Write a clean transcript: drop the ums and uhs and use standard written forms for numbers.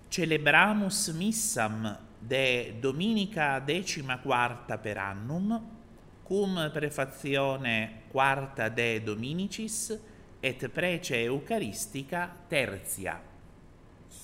Celebramus missam de Dominica 14 per annum, cum prefazione quarta de Dominicis et prece Eucharistica tertia.